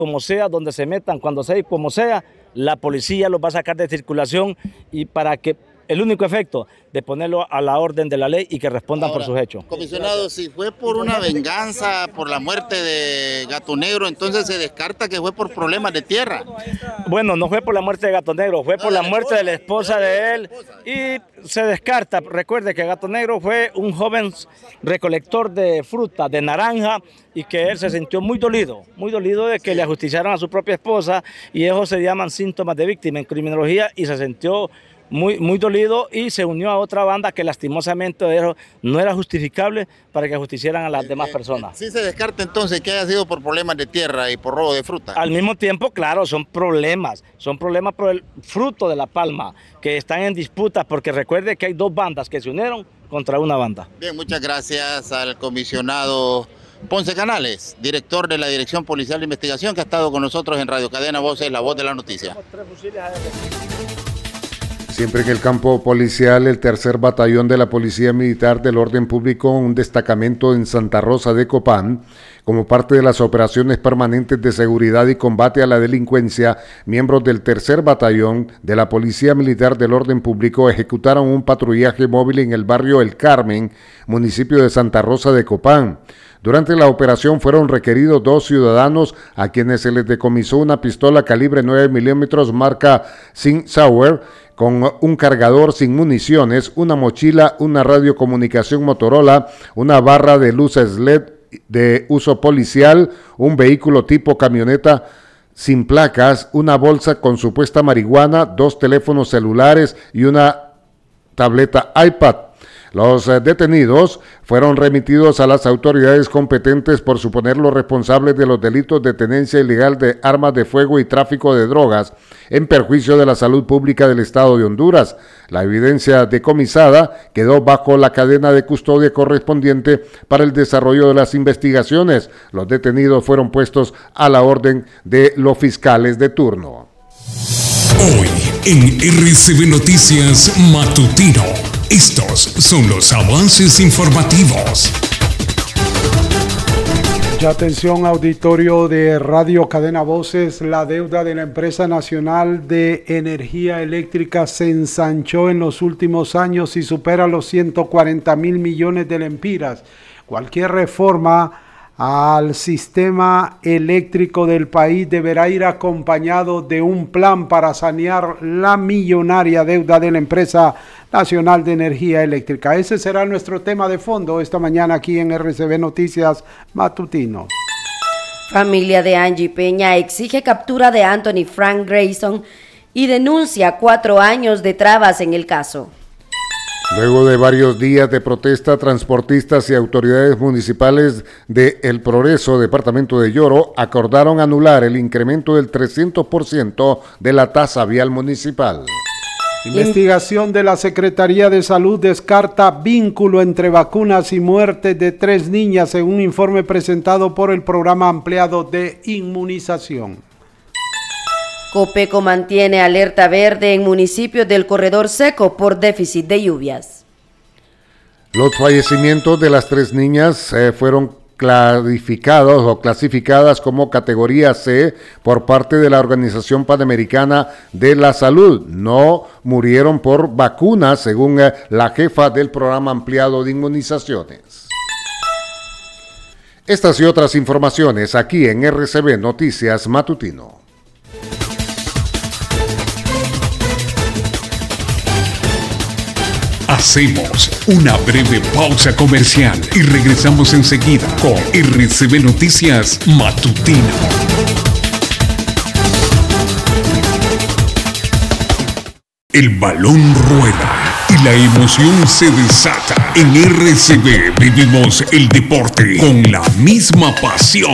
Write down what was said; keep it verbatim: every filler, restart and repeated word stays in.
como sea, donde se metan, cuando sea y como sea, la policía los va a sacar de circulación y para que el único efecto de ponerlo a la orden de la ley y que respondan Ahora, por sus hechos. Comisionado, si fue por una venganza, por la muerte de Gato Negro, entonces se descarta que fue por problemas de tierra. Bueno, no fue por la muerte de Gato Negro, fue por la muerte de la esposa de él y se descarta. Recuerde que Gato Negro fue un joven recolector de fruta, de naranja, y que él se sintió muy dolido, muy dolido de que le ajusticiaran a su propia esposa, y eso se llaman síntomas de víctima en criminología, y se sintió Muy, muy dolido y se unió a otra banda que lastimosamente no era justificable para que ajusticiaran a las eh, demás personas. ¿Sí se descarta entonces que haya sido por problemas de tierra y por robo de fruta? Al mismo tiempo, claro, son problemas, son problemas por el fruto de la palma, que están en disputa, porque recuerde que hay dos bandas que se unieron contra una banda. Bien, muchas gracias al comisionado Ponce Canales, director de la Dirección Policial de Investigación, que ha estado con nosotros en Radio Cadena Voces, la voz de la noticia. Siempre en el campo policial, el tercer batallón de la Policía Militar del Orden Público, un destacamento en Santa Rosa de Copán, como parte de las operaciones permanentes de seguridad y combate a la delincuencia, miembros del tercer batallón de la Policía Militar del Orden Público ejecutaron un patrullaje móvil en el barrio El Carmen, municipio de Santa Rosa de Copán. Durante la operación fueron requeridos dos ciudadanos a quienes se les decomisó una pistola calibre nueve milímetros marca Sig Sauer con un cargador sin municiones, una mochila, una radiocomunicación Motorola, una barra de luces L E D de uso policial, un vehículo tipo camioneta sin placas, una bolsa con supuesta marihuana, dos teléfonos celulares y una tableta iPad. Los detenidos fueron remitidos a las autoridades competentes por suponerlos responsables de los delitos de tenencia ilegal de armas de fuego y tráfico de drogas en perjuicio de la salud pública del Estado de Honduras. La evidencia decomisada quedó bajo la cadena de custodia correspondiente para el desarrollo de las investigaciones. Los detenidos fueron puestos a la orden de los fiscales de turno. Hoy en R C B Noticias Matutino. Estos son los avances informativos. Mucha atención, auditorio de Radio Cadena Voces. La deuda de la Empresa Nacional de Energía Eléctrica se ensanchó en los últimos años y supera los ciento cuarenta mil millones de lempiras. Cualquier reforma al sistema eléctrico del país deberá ir acompañado de un plan para sanear la millonaria deuda de la Empresa Nacional de Energía Eléctrica. Ese será nuestro tema de fondo esta mañana aquí en R C B Noticias Matutino. Familia de Angie Peña exige captura de Anthony Frank Grayson y denuncia cuatro años de trabas en el caso. Luego de varios días de protesta, transportistas y autoridades municipales de El Progreso, departamento de Lloro, acordaron anular el incremento del trescientos por ciento de la tasa vial municipal. Investigación de la Secretaría de Salud descarta vínculo entre vacunas y muertes de tres niñas en un informe presentado por el Programa Ampliado de Inmunización. Copeco mantiene alerta verde en municipios del corredor seco por déficit de lluvias. Los fallecimientos de las tres niñas eh, fueron clasificados o clasificadas como categoría C por parte de la Organización Panamericana de la Salud. No murieron por vacunas, según eh, la jefa del Programa Ampliado de Inmunizaciones. Estas y otras informaciones aquí en R C B Noticias Matutino. Hacemos una breve pausa comercial y regresamos enseguida con R C B Noticias Matutino. El balón rueda y la emoción se desata. En R C B vivimos el deporte con la misma pasión.